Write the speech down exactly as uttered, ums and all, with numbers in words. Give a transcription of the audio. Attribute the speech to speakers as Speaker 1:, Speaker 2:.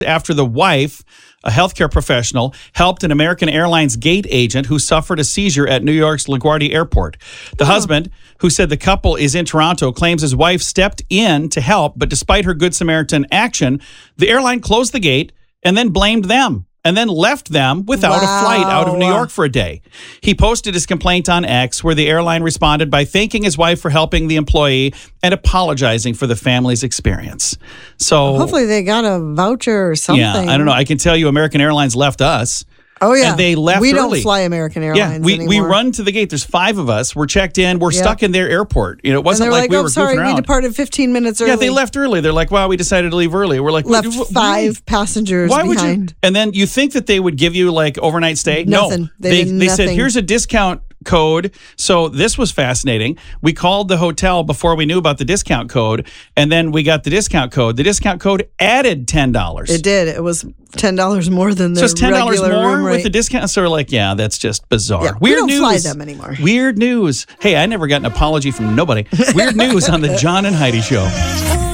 Speaker 1: after the wife, a healthcare professional, helped an American Airlines gate agent who suffered a seizure at New York's LaGuardia Airport. The oh. husband, who said the couple is in Toronto, claims his wife stepped in to help, but despite her Good Samaritan action, the airline closed the gate and then blamed them. And then left them without wow. a flight out of New York for a day. He posted his complaint on X, where the airline responded by thanking his wife for helping the employee and apologizing for the family's experience. So
Speaker 2: hopefully they got a voucher or something.
Speaker 1: Yeah, I don't know. I can tell you American Airlines left us.
Speaker 2: Oh, yeah.
Speaker 1: And they left
Speaker 2: we
Speaker 1: early.
Speaker 2: don't fly American Airlines
Speaker 1: Yeah, we,
Speaker 2: anymore.
Speaker 1: we run to the gate. There's five of us. We're checked in. We're
Speaker 2: yep.
Speaker 1: stuck in their airport. You know, it wasn't
Speaker 2: and
Speaker 1: like,
Speaker 2: like
Speaker 1: we
Speaker 2: oh,
Speaker 1: were
Speaker 2: sorry,
Speaker 1: goofing around.
Speaker 2: We departed fifteen minutes early.
Speaker 1: Yeah, they left early. They're like, wow, we decided to leave early. We're like,
Speaker 2: left
Speaker 1: what,
Speaker 2: five
Speaker 1: why?
Speaker 2: passengers
Speaker 1: why
Speaker 2: behind.
Speaker 1: Would you? And then you think that they would give you like overnight stay?
Speaker 2: Nothing.
Speaker 1: No.
Speaker 2: They,
Speaker 1: they,
Speaker 2: did
Speaker 1: they
Speaker 2: nothing.
Speaker 1: said, here's a discount code. So this was fascinating. We called the hotel before we knew about the discount code, and then we got the discount code. The discount code added ten dollars.
Speaker 2: It did. It was ten dollars more than the
Speaker 1: so it's ten dollars
Speaker 2: regular
Speaker 1: more
Speaker 2: room rate.
Speaker 1: with the discount. So we're like, yeah, that's just bizarre.
Speaker 2: Yeah,
Speaker 1: Weird
Speaker 2: we don't
Speaker 1: news.
Speaker 2: fly them anymore.
Speaker 1: Weird news. Hey, I never got an apology from nobody. Weird news on the John and Heidi Show.